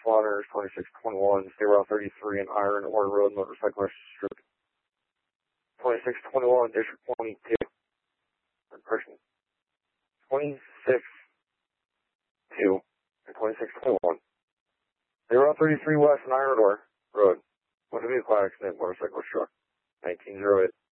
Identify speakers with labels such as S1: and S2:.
S1: responders, 2621, State Route 33 and Iron Ore Road, motorcyclist strip. 2621, District 22. Person 26-2 and 2621. State Route 33 West and Iron Ore Road. Motor vehicle accident, motorcycle struck. 1908.